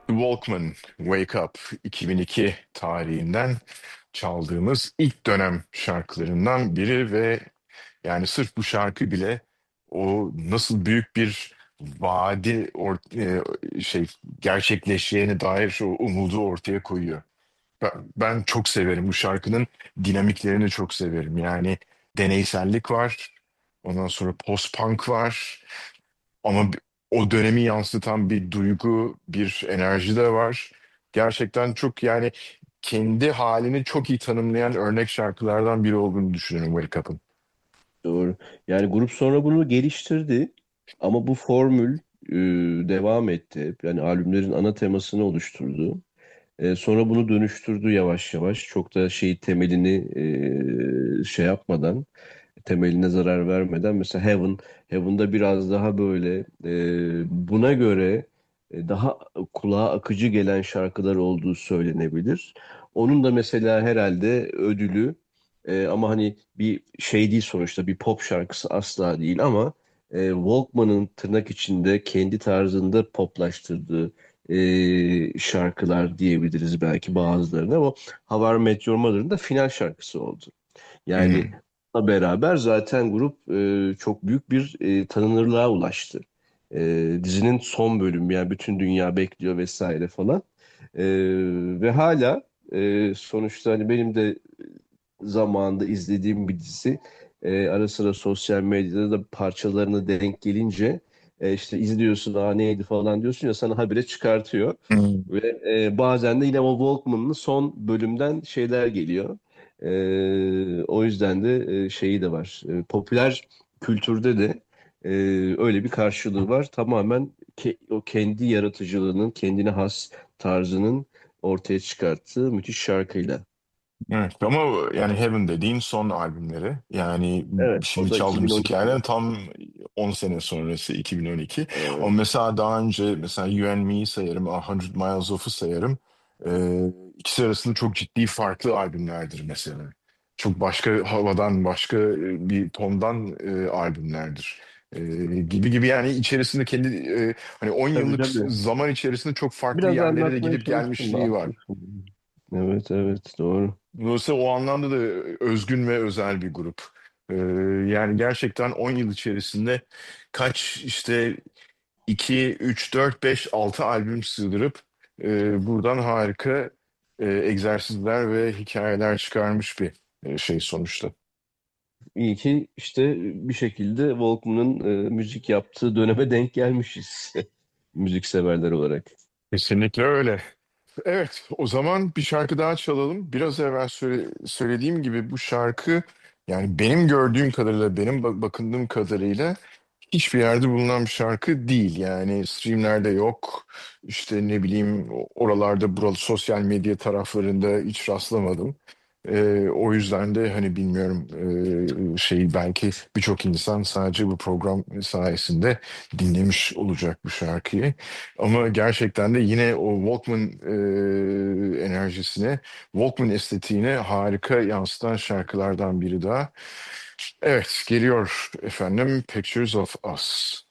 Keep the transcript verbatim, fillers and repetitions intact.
The Walkman Wake Up iki bin iki tarihinden çaldığımız ilk dönem şarkılarından biri ve yani sırf bu şarkı bile o nasıl büyük bir vaadi or- e, şey gerçekleşeceğine dair şu umudu ortaya koyuyor. Ben, ben çok severim bu şarkının dinamiklerini çok severim. Yani deneysellik var. Ondan sonra post-punk var. Ama bi- o dönemi yansıtan bir duygu, bir enerji de var. Gerçekten çok yani kendi halini çok iyi tanımlayan örnek şarkılardan biri olduğunu düşünüyorum Wake Up'ın. Doğru. Yani grup sonra bunu geliştirdi ama bu formül e, devam etti. Hep. Yani albümlerin ana temasını oluşturdu. E, sonra bunu dönüştürdü yavaş yavaş. Çok da şey temelini e, şey yapmadan, temeline zarar vermeden. Mesela Heaven, Heaven'da biraz daha böyle e, buna göre e, daha kulağa akıcı gelen şarkılar olduğu söylenebilir. Onun da mesela herhalde ödülü e, ama hani bir şey değil sonuçta bir pop şarkısı asla değil ama e, Walkman'ın tırnak içinde kendi tarzında poplaştırdığı e, şarkılar diyebiliriz belki bazılarına. O How I Met Your Mother'ın da final şarkısı oldu. Yani Hmm. bununla beraber zaten grup e, çok büyük bir e, tanınırlığa ulaştı. E, dizinin son bölümü yani bütün dünya bekliyor vesaire falan. E, Ve hala e, sonuçta hani benim de zamanında izlediğim bir dizi. E, ara sıra sosyal medyada da parçalarına denk gelince e, işte izliyorsun, aa neydi falan diyorsun ya sana habire çıkartıyor. Hmm. Ve e, bazen de yine o Walkman'ın son bölümden şeyler geliyor. E, o yüzden de e, şeyi de var. E, popüler kültürde de e, öyle bir karşılığı var. Tamamen ke- o kendi yaratıcılığının, kendine has tarzının ortaya çıkarttığı müthiş şarkıyla. Evet, ama yani Heaven dediğin son albümleri yani Evet, o şimdi da çaldığımız iki bin on ikide. hikayenin tam on sene sonrası iki bin on iki. Ama Evet. mesela daha önce mesela You and Me'yi sayarım, A Hundred Miles Off'u sayarım. Ee, ikisi arasında çok ciddi farklı albümlerdir mesela. Çok başka havadan, başka e, bir tondan e, albümlerdir. E, gibi gibi yani içerisinde kendi e, hani on Tabii yıllık tabii. zaman içerisinde çok farklı Biraz yerlere de anlatmaya gidip çalıştım da gelmişliği var. haklısın. Evet evet doğru. Dolayısıyla o anlamda da özgün ve özel bir grup. Ee, yani gerçekten on yıl içerisinde kaç işte iki üç dört beş altı albüm sığdırıp e, buradan harika e, egzersizler ve hikayeler çıkarmış bir e, şey sonuçta. İyi ki işte bir şekilde Walkman'ın e, müzik yaptığı döneme denk gelmişiz. Müzik severler olarak. Kesinlikle öyle. Evet, o zaman bir şarkı daha çalalım. Biraz evvel söyle- söylediğim gibi bu şarkı yani benim gördüğüm kadarıyla, benim bak- bakındığım kadarıyla hiçbir yerde bulunan bir şarkı değil. Yani streamlerde yok. İşte ne bileyim oralarda buralı sosyal medya taraflarında hiç rastlamadım. Ee, o yüzden de hani bilmiyorum ee, şey belki birçok insan sadece bu program sayesinde dinlemiş olacak bu şarkıyı. Ama gerçekten de yine o Walkman ee, enerjisine, Walkman estetiğine harika yansıtan şarkılardan biri daha. Evet, geliyor efendim Pictures of Us.